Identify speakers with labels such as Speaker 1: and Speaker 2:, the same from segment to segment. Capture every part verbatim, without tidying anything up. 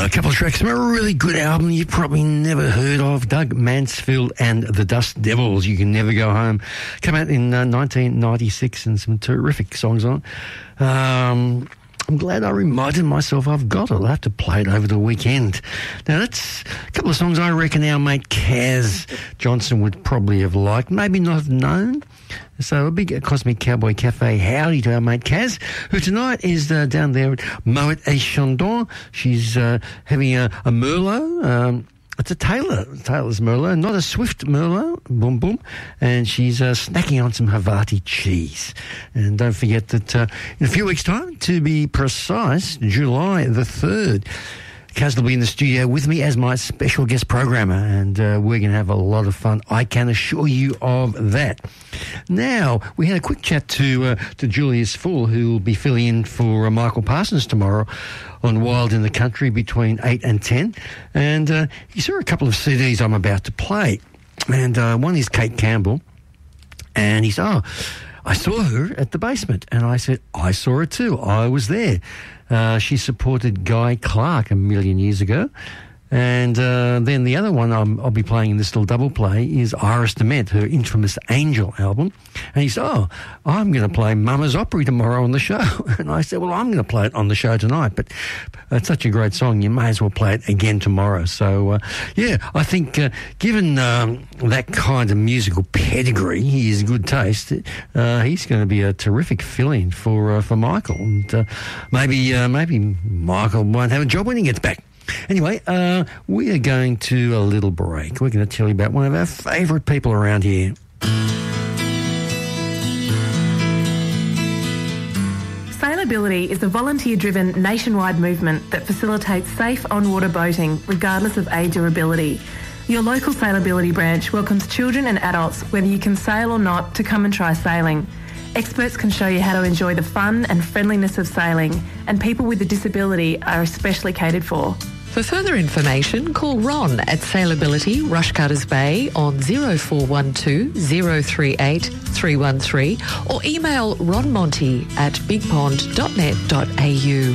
Speaker 1: a couple of tracks from a really good album you probably never heard of, Doug Mansfield and the Dust Devils, You Can Never Go Home. Came out in uh, nineteen ninety-six and some terrific songs on it. Um, I'm glad I reminded myself I've got it. I'll have to play it over the weekend. Now, that's a couple of songs I reckon our mate Kaz Johnson would probably have liked, maybe not have known. So a big Cosmic Cowboy Cafe howdy to our mate Kaz, who tonight is uh, down there at Moet et Chandon. She's uh, having a, a Merlot. Um, it's a Taylor, Taylor's Merlot, not a Swift Merlot, boom, boom. And she's uh, snacking on some Havarti cheese. And don't forget that uh, in a few weeks' time, to be precise, July the third, Kaz will be in the studio with me as my special guest programmer, and uh, we're going to have a lot of fun. I can assure you of that. Now, we had a quick chat to uh, to Julius Full, who will be filling in for uh, Michael Parsons tomorrow on Wild in the Country between eight and ten. And uh, he saw a couple of C Ds I'm about to play. And uh, one is Kate Campbell. And he said, oh, I saw her at the Basement. And I said, I saw her too. I was there. Uh, she supported Guy Clark a million years ago. And uh, then the other one I'm, I'll be playing in this little double play is Iris DeMent, her infamous Angel album. And he said, oh, I'm going to play Mama's Opry tomorrow on the show. And I said, well, I'm going to play it on the show tonight. But it's such a great song, you may as well play it again tomorrow. So, uh, yeah, I think uh, given um, that kind of musical pedigree, his good taste, uh, he's going to be a terrific fill-in for uh, for Michael. And uh, maybe uh, maybe Michael won't have a job when he gets back. Anyway, uh, we are going to a little break. We're going to tell you about one of our favourite people around here.
Speaker 2: Sailability is a volunteer-driven nationwide movement that facilitates safe on-water boating regardless of age or ability. Your local Sailability branch welcomes children and adults, whether you can sail or not, to come and try sailing. Experts can show you how to enjoy the fun and friendliness of sailing, and people with a disability are especially catered for.
Speaker 3: For further information, call Ron at Sailability Rushcutters Bay on zero four one two, zero three eight, three one three or email ronmonty at bigpond dot net dot a u.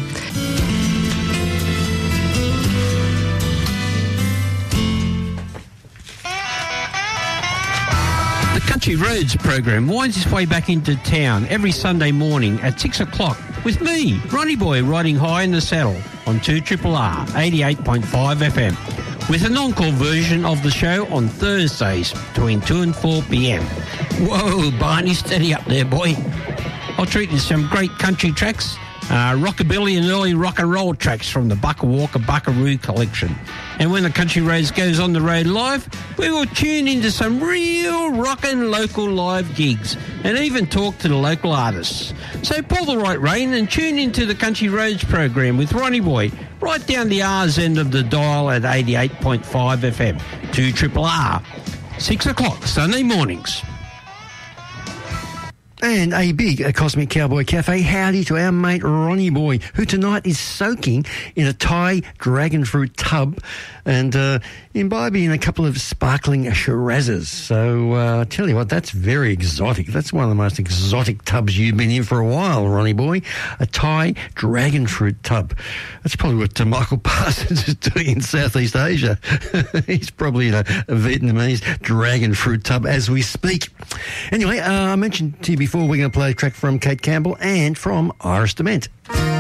Speaker 4: The Country Roads program winds its way back into town every Sunday morning at six o'clock with me, Ronnie Boy, riding high in the saddle on two R R R eighty-eight point five F M, with an encore version of the show on Thursdays between two and four p m. Whoa, Barney, steady up there, boy. I'll treat you to some great country tracks, uh, rockabilly and early rock and roll tracks from the Bucka Walker Buckaroo collection. And when the Country Roads goes on the road live, we will tune into some real rockin' local live gigs and even talk to the local artists. So pull the right rein and tune into the Country Roads program with Ronnie Boy right down the R's end of the dial at eighty-eight point five F M, two R R R, six o'clock Sunday mornings.
Speaker 1: And a big a Cosmic Cowboy Cafe howdy to our mate Ronnie Boy, who tonight is soaking in a Thai dragon fruit tub and uh, imbibing a couple of sparkling Shirazes. So uh, I tell you what, that's very exotic. That's one of the most exotic tubs you've been in for a while, Ronnie Boy. A Thai dragon fruit tub. That's probably what uh, Michael Parsons is doing in Southeast Asia. He's probably in a, a Vietnamese dragon fruit tub as we speak. Anyway, uh, I mentioned to you before, we're going to play a track from Kate Campbell and from Iris DeMent.